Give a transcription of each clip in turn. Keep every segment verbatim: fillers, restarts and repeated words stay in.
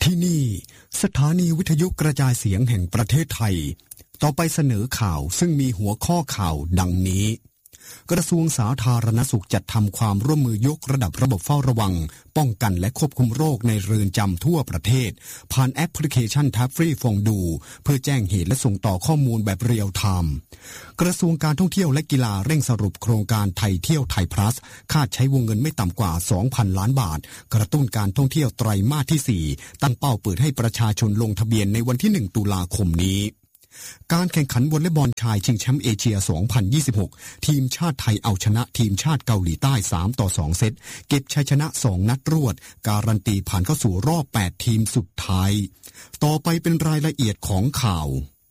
ที่นี่สถานีวิทยุกระจายเสียงแห่งประเทศไทยต่อไปเสนอข่าวซึ่งมีหัวข้อข่าวดังนี้กระทรวงสาธารณสุขจัดทำความร่วมมือยกระดับระบบเฝ้าระวังป้องกันและควบคุมโรคในเรือนจำทั่วประเทศผ่านแอปพลิเคชันทัฟฟี่ฟองดูเพื่อแจ้งเหตุและส่งต่อข้อมูลแบบเรียลไทม์กระทรวงการท่องเที่ยวและกีฬาเร่งสรุปโครงการไทยเที่ยวไทยพลัสคาดใช้วงเงินไม่ต่ำกว่า สองพัน ล้านบาทกระตุ้นการท่องเที่ยวไตรมาสที่สี่ตั้งเป้าเปิดให้ประชาชนลงทะเบียนในวันที่หนึ่งตุลาคมนี้การแข่งขันวอลเลย์บอลชายชิงแชมป์เอเชีย สองพันยี่สิบหก ทีมชาติไทยเอาชนะทีมชาติเกาหลีใต้ สามต่อสอง เซตเก็บชัยชนะสองนัดรวดการันตีผ่านเข้าสู่รอบแปดทีมสุดท้ายต่อไปเป็นรายละเอียดของข่าว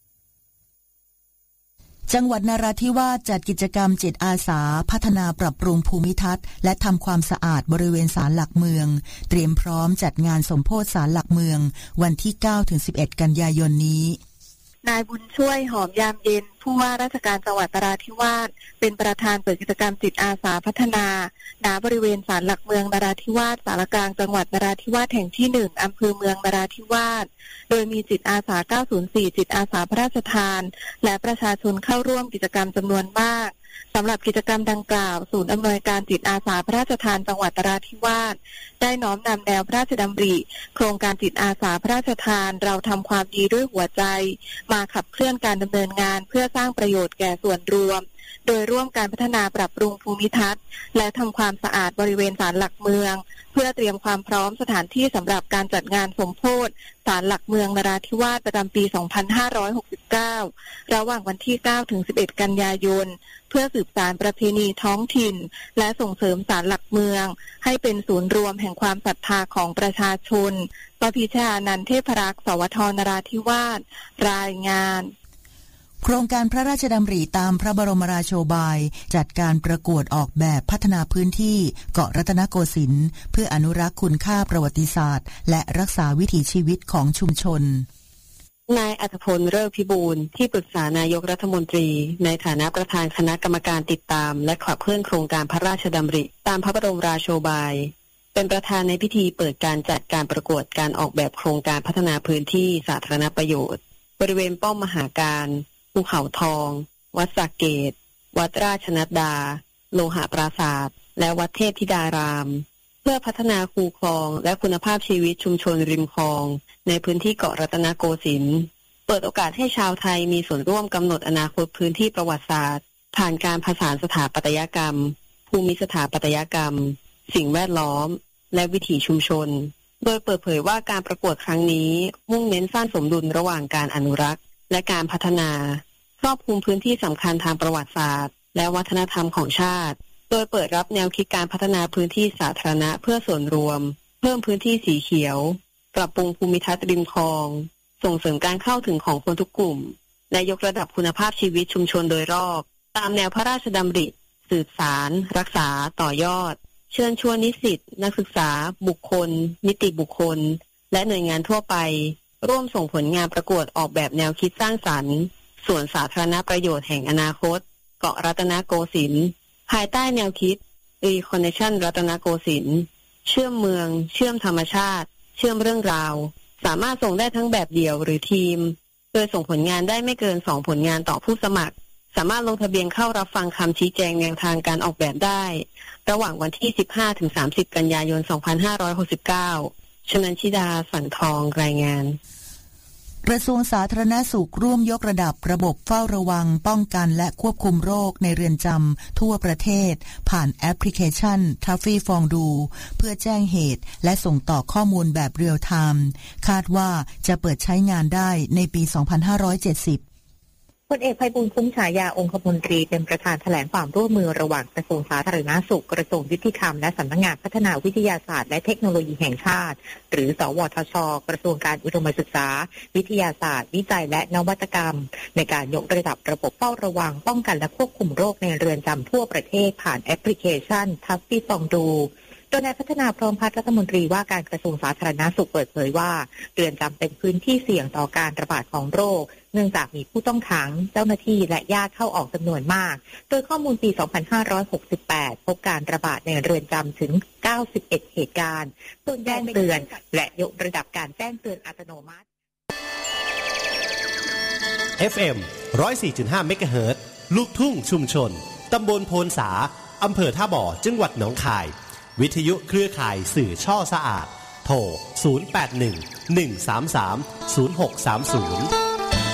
จังหวัดนราธิวาสจัดกิจกรรมจิตอาสาพัฒนาปรับปรุงภูมิทัศน์และทำความสะอาดบริเวณศาลหลักเมืองเตรียมพร้อมจัดงานสมโภชศาลหลักเมืองวันที่ เก้าถึงสิบเอ็ด กันยายนนี้นายบุญช่วยหอมยามเย็นผู้ว่าราชการจังหวัดนราธิวาสเป็นประธานเปิดกิจกรรมจิตอาสาพัฒนาณบริเวณศาลหลักเมืองนราธิวาสศาลกลางจังหวัดนราธิวาสแห่งที่หนึ่งอำเภอเมืองนราธิวาสโดยมีจิตอาสาเก้าศูนย์สี่จิตอาสาพระราชทานและประชาชนเข้าร่วมกิจกรรมจำนวนมากสำหรับกิจกรรมดังกล่าวศูนย์อำนวยการจิตอาสาพระราชทานจังหวัดนราธิวาสได้น้อมนำแนวพระราชดำริโครงการจิตอาสาพระราชทานเราทำความดีด้วยหัวใจมาขับเคลื่อนการดำเนินงานเพื่อสร้างประโยชน์แก่ส่วนรวมโดยร่วมการพัฒนาปรับปรุงภูมิทัศน์และทำความสะอาดบริเวณศาลหลักเมืองเพื่อเตรียมความพร้อมสถานที่สำหรับการจัดงานสมโภชศาลหลักเมืองนราธิวาสประจำปี สองพันห้าร้อยหกสิบเก้า ระหว่างวันที่ เก้าถึงสิบเอ็ด กันยายนเพื่อสืบสานประเพณีท้องถิ่นและส่งเสริมศาลหลักเมืองให้เป็นศูนย์รวมแห่งความศรัทธาของประชาชนปพิชานันท์เทพรักษ์สวทนราธิวาสรายงานโครงการพระราชดำริตามพระบรมราโชบายจัดการประกวดออกแบบพัฒนาพื้นที่เกาะรัตนโกสินทร์เพื่ออนุรักษ์คุณค่าประวัติศาสตร์และรักษาวิถีชีวิตของชุมชนนายอัธพลฤกษ์พิบูลที่ปรึกษานายกรัฐมนตรีในฐานะประธานคณะกรรมการติดตามและขับเคลื่อนโครงการพระราชดำริตามพระบรมราโชบายเป็นประธานในพิธีเปิดการจัดการประกวดการออกแบบโครงการพัฒนาพื้นที่สาธารณประโยชน์บริเวณป้อมมหาการภูเขาทองวัดสระเกตวัดราชนัดดาโลหะปราสาทและวัดเทพธิดารามเพื่อพัฒนาคูคลองและคุณภาพชีวิตชุมชนริมคลองในพื้นที่เกาะรัตนโกสินทร์เปิดโอกาสให้ชาวไทยมีส่วนร่วมกำหนดอนาคตพื้นที่ประวัติศาสตร์ผ่านการผสานสถาปัตยกรรมภูมิสถาปัตยกรรมสิ่งแวดล้อมและวิถีชุมชนโดยเปิดเผยว่าการประกวดครั้งนี้มุ่งเน้นสร้างสมดุลระหว่างการอนุรักษ์และการพัฒนาครอบคลุมพื้นที่สำคัญทางประวัติศาสตร์และวัฒนธรรมของชาติโดยเปิดรับแนวคิดการพัฒนาพื้นที่สาธารณะเพื่อส่วนรวมเพิ่มพื้นที่สีเขียวปรับปรุงภูมิทัศน์ริมคลองส่งเสริมการเข้าถึงของคนทุกกลุ่มและยกระดับคุณภาพชีวิตชุมชนโดยรอบตามแนวพระราชดำริสืบสารรักษาต่อยอดเชิญชวนนิสิตนักศึกษาบุคคลนิติบุคคลและหน่วยงานทั่วไปร่วมส่งผลงานประกวดออกแบบแนวคิดสร้างสรรค์ส่วนสาธารณประโยชน์แห่งอนาคตเกาะรัตนโกสินทร์ภายใต้แนวคิด Reconnection รัตนโกสินทร์เชื่อมเมืองเชื่อมธรรมชาติเชื่อมเรื่องราวสามารถส่งได้ทั้งแบบเดี่ยวหรือทีมโดยส่งผลงานได้ไม่เกินสองผลงานต่อผู้สมัครสามารถลงทะเบียนเข้ารับฟังคำชี้แจงแนวทางการออกแบบได้ระหว่างวันที่ สิบห้าถึงสามสิบ กันยายน สองพันห้าร้อยหกสิบเก้า ชนันชิดาสังทองรายงานกระทรวงสาธารณสุขร่วมยกระดับระบบเฝ้าระวังป้องกันและควบคุมโรคในเรือนจำทั่วประเทศผ่านแอปพลิเคชันทัฟฟี่ฟองดูเพื่อแจ้งเหตุและส่งต่อข้อมูลแบบเรียลไทม์คาดว่าจะเปิดใช้งานได้ในปี สองพันห้าร้อยเจ็ดสิบพลเอกไพบูลย์ คุ้มฉายาองคมนตรีเป็นประธานแถลงความร่วมมือระหว่างกระทรวงสาธารณสุขกระทรวงยุติธรรมและสำนักงานพัฒนาวิทยาศาสตร์และเทคโนโลยีแห่งชาติหรือสวทช.กระทรวงการอุดมศึกษาวิทยาศาสตร์วิจัยและนวัตกรรมในการยกระดับระบบเฝ้าระวังป้องกันและควบคุมโรคในเรือนจำทั่วประเทศผ่านแอปพลิเคชันทัฟฟี่ฟองดูโดยนายพัฒนาพร้อมพัฒน์รัฐมนตรีว่าการกระทรวงสาธารณสุขเปิดเผยว่าเรือนจำเป็นพื้นที่เสี่ยงต่อการระบาดของโรคเนื่องจากมีผู้ต้องขังเจ้าหน้าที่และญาติเข้าออกจำนวนมากโดยข้อมูลปี สองพันห้าร้อยหกสิบแปด พบการระบาดในเรือนจำถึง เก้าสิบเอ็ด เหตุการณ์ต้นแจ้งเตือนและยกระดับการแจ้งเตือนอัตโนมัติเอฟ เอ็ม หนึ่งร้อยสี่จุดห้า เมกะเฮิรตซ์ลูกทุ่งชุมชนตำบลโพนสาอำเภอท่าบ่อจังหวัดหนองคายวิทยุเครือข่ายสื่อช่อสะอาดโทรศูนย์ แปด หนึ่ง หนึ่ง สาม สาม ศูนย์ หก สาม ศูนย์